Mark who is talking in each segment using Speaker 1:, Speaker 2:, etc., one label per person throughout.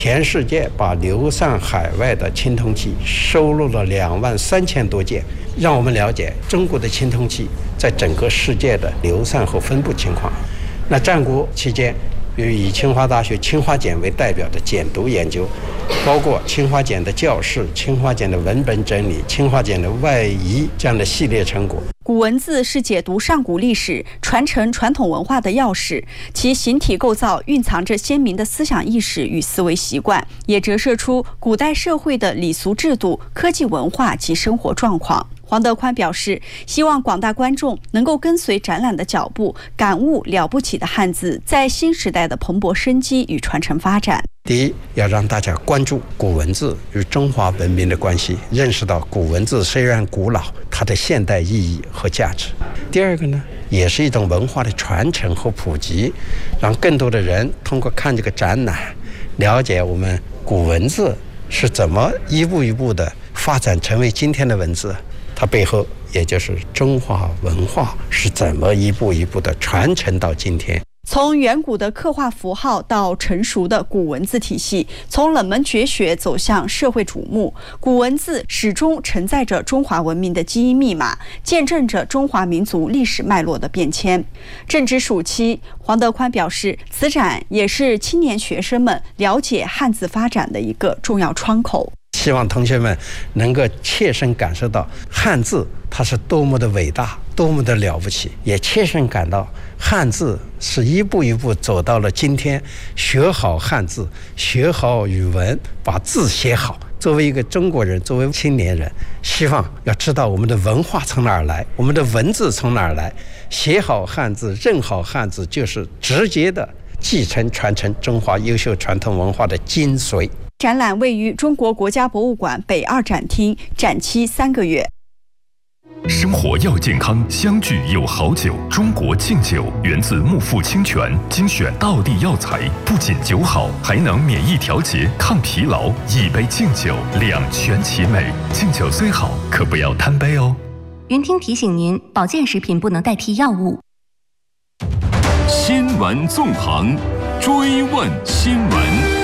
Speaker 1: 全世界把流散海外的青铜器收录了23000多件，让我们了解中国的青铜器在整个世界的流散和分布情况。那战国期间，比如以清华大学青花简为代表的简牍研究，包括青花简的校试、青花简的文本整理、青花简的外移这样的系列成果。
Speaker 2: 古文字是解读上古历史、传承传统文化的钥匙，其形体构造蕴藏着鲜明的思想意识与思维习惯，也折射出古代社会的礼俗制度、科技文化及生活状况。黄德宽表示，希望广大观众能够跟随展览的脚步，感悟了不起的汉字在新时代的蓬勃生机与传承发展。
Speaker 1: 第一，要让大家关注古文字与中华文明的关系，认识到古文字虽然古老，它的现代意义和价值。第二个呢，也是一种文化的传承和普及，让更多的人通过看这个展览，了解我们古文字是怎么一步一步的发展成为今天的文字，它背后也就是中华文化是怎么一步一步的传承到今天。
Speaker 2: 从远古的刻画符号到成熟的古文字体系，从冷门绝学走向社会瞩目，古文字始终承载着中华文明的基因密码，见证着中华民族历史脉络的变迁。正值暑期，黄德宽表示，此展也是青年学生们了解汉字发展的一个重要窗口。
Speaker 1: 希望同学们能够切身感受到汉字它是多么的伟大，多么的了不起，也切身感到汉字是一步一步走到了今天，学好汉字，学好语文，把字写好。作为一个中国人，作为青年人，希望要知道我们的文化从哪儿来，我们的文字从哪儿来，写好汉字，认好汉字，就是直接的继承传承中华优秀传统文化的精髓。
Speaker 2: 展览位于中国国家博物馆北2展厅，展期3个月。
Speaker 3: 生活要健康，相聚有好酒。中国敬酒源自木富清泉，精选道地药材，不仅酒好，还能免疫调节、抗疲劳。一杯敬酒，两全其美。敬酒虽好，可不要贪杯哦。
Speaker 4: 云听提醒您，保健食品不能代替药物。
Speaker 3: 新闻纵横，追问新闻。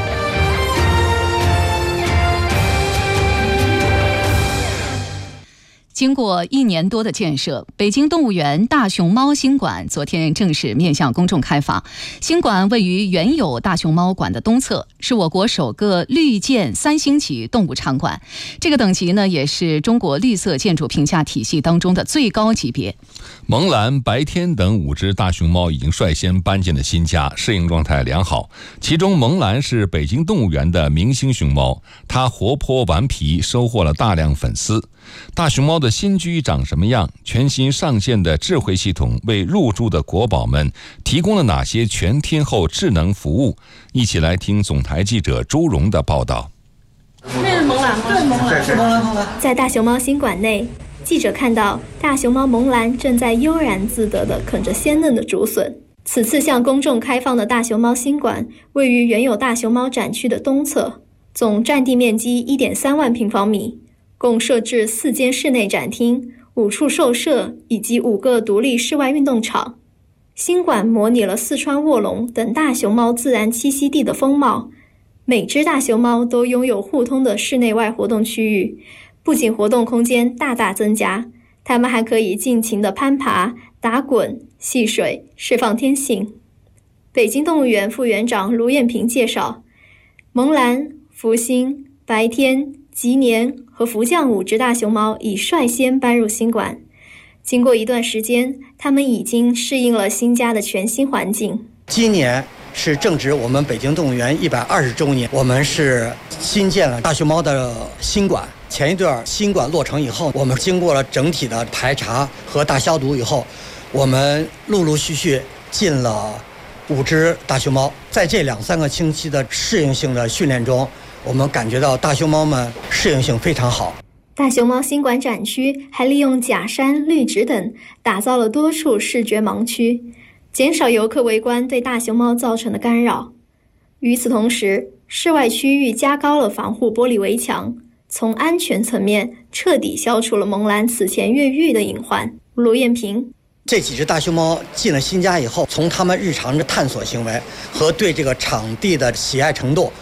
Speaker 5: 经过1年多的建设，北京动物园大熊猫新馆昨天正式面向公众开放。新馆位于原有大熊猫馆的东侧，是我国首个绿建3星级动物场馆。这个等级呢，也是中国绿色建筑评价体系当中的最高级别。
Speaker 6: 萌兰、白天等5只大熊猫已经率先搬进了新家，适应状态良好。其中萌兰是北京动物园的明星熊猫，它活泼顽皮，收获了大量粉丝。大熊猫的新居长什么样？全新上线的智慧系统为入住的国宝们提供了哪些全天候智能服务？一起来听总台记者朱荣的报道。
Speaker 7: 那是萌兰吗？对，萌兰。
Speaker 8: 在大熊猫新馆内，记者看到大熊猫萌兰正在悠然自得地啃着鲜嫩的竹笋。此次向公众开放的大熊猫新馆位于原有大熊猫展区的东侧，总占地面积1.3万平方米，共设置4间室内展厅、5处兽舍以及5个独立室外运动场。新馆模拟了四川卧龙等大熊猫自然栖息地的风貌，每只大熊猫都拥有互通的室内外活动区域，不仅活动空间大大增加，它们还可以尽情地攀爬、打滚、戏水，释放天性。北京动物园副园长卢艳萍介绍，萌兰、福星、白天、吉年和福将5只大熊猫已率先搬入新馆。经过一段时间，它们已经适应了新家的全新环境。
Speaker 9: 今年是正值我们北京动物园120周年，我们是新建了大熊猫的新馆。前一段新馆落成以后，我们经过了整体的排查和大消毒以后，我们陆陆续续进了5只大熊猫。在这2-3个星期的适应性的训练中，我们感觉到大熊猫们适应性非常好。
Speaker 8: 大熊猫新馆展区还利用假山、绿植等打造了多处视觉盲区，减少游客围观对大熊猫造成的干扰。与此同时，室外区域加高了防护玻璃围墙，从安全层面彻底消除了萌兰此前越狱的隐患。卢艳萍，
Speaker 9: 这几只大熊猫进了新家以后，从它们日常的探索行为和对这个场地的喜爱程度，